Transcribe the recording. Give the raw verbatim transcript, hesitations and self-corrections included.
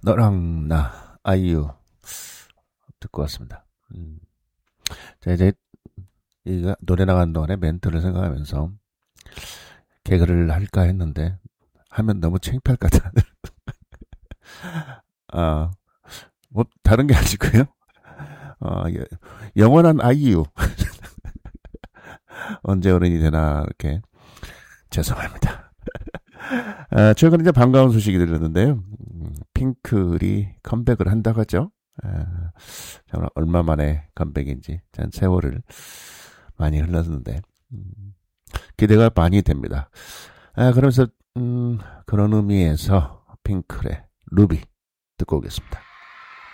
너랑 나 아이유 듣고 왔습니다. 음. 자 이제 이 노래 나가는 동안에 멘트를 생각하면서 개그를 할까 했는데 하면 너무 창피할 것 같아. 아, 뭐 다른 게 아니고요. 어, 영원한 아이유 언제 어른이 되나 이렇게 죄송합니다. 아, 최근 이제 반가운 소식이 들렸는데요. 음, 핑클이 컴백을 한다고 하죠. 아, 정말 얼마 만에 컴백인지 전 세월을 많이 흘렀는데 음, 기대가 많이 됩니다. 아, 그러면서 음, 그런 의미에서 핑클의 루비 듣고 오겠습니다.